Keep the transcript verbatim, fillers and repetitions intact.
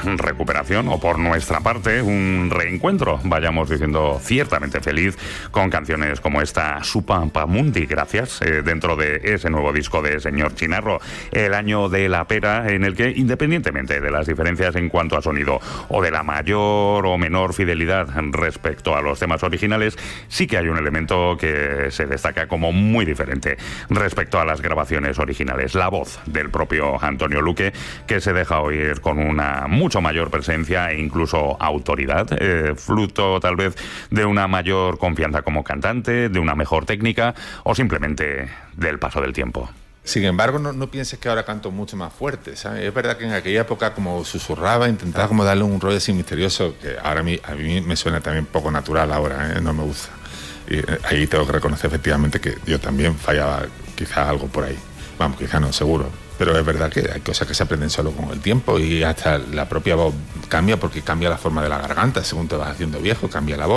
recuperación o por nuestra parte un reencuentro, vayamos diciendo ciertamente feliz, con canciones como esta Supa Pamundi, gracias, eh, dentro de ese nuevo disco de Señor Chinarro, El año de la pera, en el que independientemente de las diferencias en cuanto a sonido o de la mayor o menor fidelidad respecto a los temas originales, sí que hay un elemento que se destaca como muy diferente respecto a las grabaciones originales, la voz del propio Antonio Luque, que se deja oír con una mucho mayor presencia e incluso autoridad, eh, fruto tal vez de una mayor confianza como cantante, de una mejor técnica o simplemente del paso del tiempo. Sin embargo, no, no pienses que ahora canto mucho más fuerte, ¿sabes? Es verdad que en aquella época como susurraba, intentaba como darle un rollo así misterioso, que ahora a mí, a mí me suena también poco natural ahora, ¿eh? No me gusta. Y ahí tengo que reconocer efectivamente que yo también fallaba quizás algo por ahí. Vamos, quizás no, seguro. Pero es verdad que hay cosas que se aprenden solo con el tiempo y hasta la propia voz cambia porque cambia la forma de la garganta. Según te vas haciendo viejo, cambia la voz.